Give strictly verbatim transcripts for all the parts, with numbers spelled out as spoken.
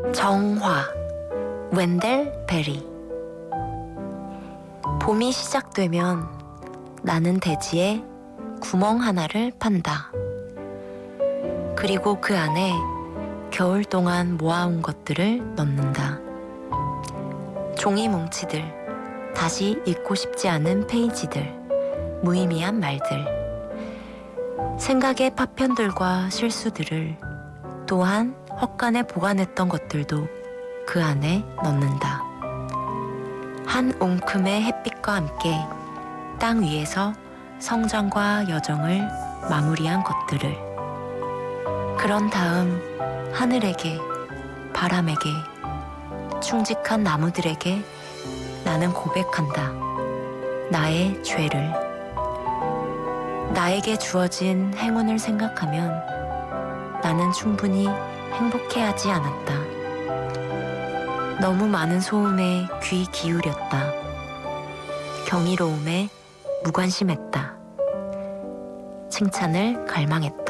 정화, 웬델 베리. 봄이 시작되면 나는 대지에 구멍 하나를 판다. 그리고 그 안에 겨울 동안 모아온 것들을 넣는다. 종이 뭉치들, 다시 읽고 싶지 않은 페이지들, 무의미한 말들, 생각의 파편들과 실수들을, 또한 헛간에 보관했던 것들도 그 안에 넣는다. 한 웅큼의 햇빛과 함께 땅 위에서 성장과 여정을 마무리한 것들을. 그런 다음 하늘에게, 바람에게, 충직한 나무들에게 나는 고백한다. 나의 죄를. 나에게 주어진 행운을 생각하면 나는 충분히 행복해하지 않았다. 너무 많은 소음에 귀 기울였다. 경이로움에 무관심했다. 칭찬을 갈망했다.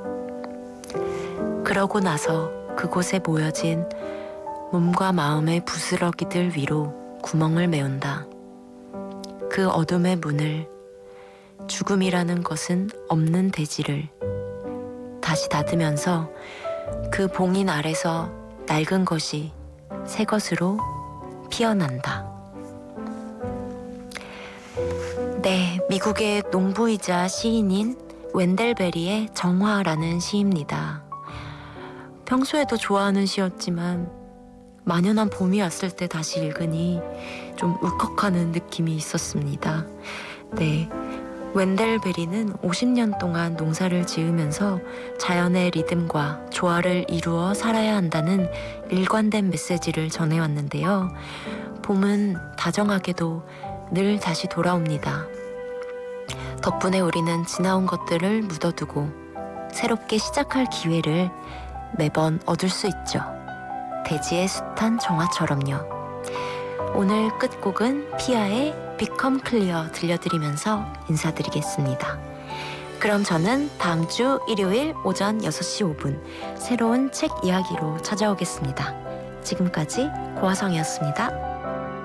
그러고 나서 그곳에 모여진 몸과 마음의 부스러기들 위로 구멍을 메운다. 그 어둠의 문을, 죽음이라는 것은 없는 대지를 다시 닫으면서 그 봉인 아래서 낡은 것이 새 것으로 피어난다. 네, 미국의 농부이자 시인인 웬델 베리의 정화라는 시입니다. 평소에도 좋아하는 시였지만 만연한 봄이 왔을 때 다시 읽으니 좀 울컥하는 느낌이 있었습니다. 네, 웬델 베리는 오십 년 동안 농사를 지으면서 자연의 리듬과 조화를 이루어 살아야 한다는 일관된 메시지를 전해왔는데요. 봄은 다정하게도 늘 다시 돌아옵니다. 덕분에 우리는 지나온 것들을 묻어두고 새롭게 시작할 기회를 매번 얻을 수 있죠. 대지의 숱한 정화처럼요. 오늘 끝곡은 피아의 Become Clear 들려드리면서 인사드리겠습니다. 그럼 저는 다음 주 일요일 오전 여섯 시 오 분 새로운 책 이야기로 찾아오겠습니다. 지금까지 고화성이었습니다.